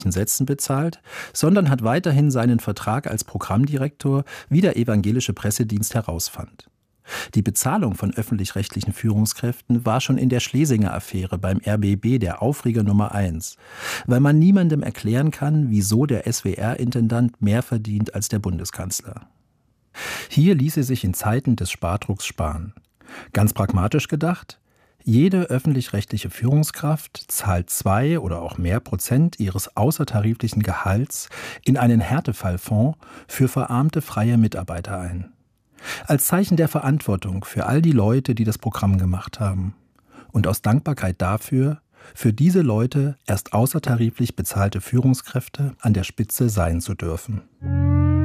Sätzen bezahlt, sondern hat weiterhin seinen Vertrag als Programmdirektor, wie der evangelische Pressedienst herausfand. Die Bezahlung von öffentlich-rechtlichen Führungskräften war schon in der Schlesinger-Affäre beim RBB der Aufreger Nummer 1, weil man niemandem erklären kann, wieso der SWR-Intendant mehr verdient als der Bundeskanzler. Hier ließe sich in Zeiten des Spardrucks sparen. Ganz pragmatisch gedacht: Jede öffentlich-rechtliche Führungskraft zahlt 2 oder auch mehr Prozent ihres außertariflichen Gehalts in einen Härtefallfonds für verarmte freie Mitarbeiter ein. Als Zeichen der Verantwortung für all die Leute, die das Programm gemacht haben. Und aus Dankbarkeit dafür, für diese Leute erst außertariflich bezahlte Führungskräfte an der Spitze sein zu dürfen.